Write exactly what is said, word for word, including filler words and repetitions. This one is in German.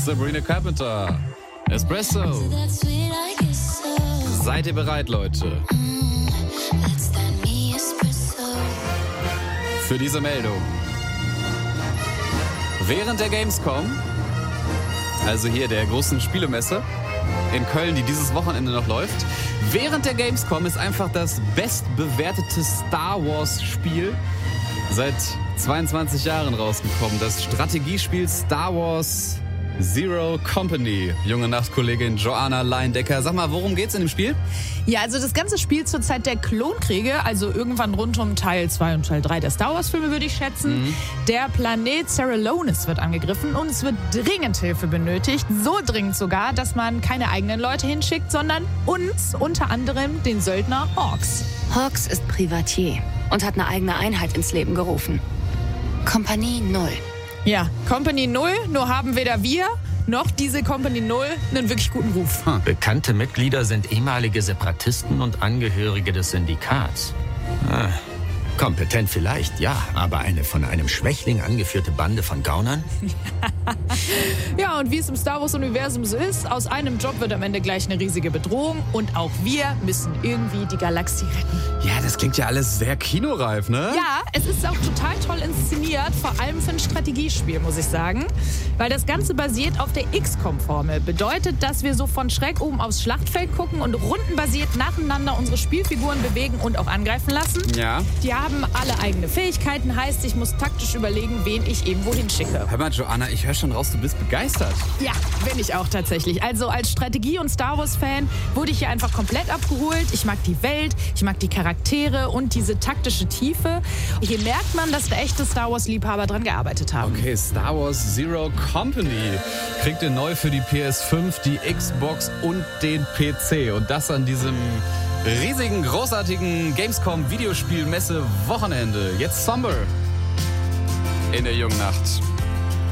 Sabrina Carpenter. Espresso. Seid ihr bereit, Leute? Für diese Meldung. Während der Gamescom, also hier der großen Spielemesse in Köln, die dieses Wochenende noch läuft, während der Gamescom ist einfach das bestbewertete Star Wars Spiel seit zweiundzwanzig Jahren rausgekommen. Das Strategiespiel Star Wars Zero Company. Junge Nachtkollegin Joanna Leindecker. Sag mal, worum geht's in dem Spiel? Ja, also das Ganze spielt zur Zeit der Klonkriege, also irgendwann rund um Teil zwei und Teil drei der Star Wars Filme, würde ich schätzen. Mhm. Der Planet Seralonis wird angegriffen und es wird dringend Hilfe benötigt. So dringend sogar, dass man keine eigenen Leute hinschickt, sondern uns, unter anderem den Söldner Hawks. Hawks ist Privatier und hat eine eigene Einheit ins Leben gerufen. Kompanie Null. Ja, Company Null, nur haben weder wir noch diese Company Null einen wirklich guten Ruf. Hm. Bekannte Mitglieder sind ehemalige Separatisten und Angehörige des Syndikats. Ah, kompetent vielleicht, ja, aber eine von einem Schwächling angeführte Bande von Gaunern? Ja, und wie es im Star Wars-Universum so ist, aus einem Job wird am Ende gleich eine riesige Bedrohung und auch wir müssen irgendwie die Galaxie retten. Ja, das klingt ja alles sehr kinoreif, ne? Ja, es ist auch total toll inszeniert, vor allem für ein Strategiespiel, muss ich sagen. Weil das Ganze basiert auf der X COM-Formel. Bedeutet, dass wir so von schräg oben aufs Schlachtfeld gucken und rundenbasiert nacheinander unsere Spielfiguren bewegen und auch angreifen lassen. Ja. Die haben alle eigene Fähigkeiten, heißt, ich muss taktisch überlegen, wen ich eben wohin schicke. Hör mal, Joanna, ich höre schon raus, du bist begeistert. Ja, bin ich auch tatsächlich. Also als Strategie- und Star Wars-Fan wurde ich hier einfach komplett abgeholt. Ich mag die Welt, ich mag die Charaktere und diese taktische Tiefe. Hier merkt man, dass da echte Star Wars-Liebhaber dran gearbeitet haben. Okay, Star Wars Zero Company kriegt ihr neu für die P S fünf, die Xbox und den P C. Und das an diesem riesigen, großartigen Gamescom-Videospielmesse-Wochenende. Jetzt Summer in der jungen Nacht.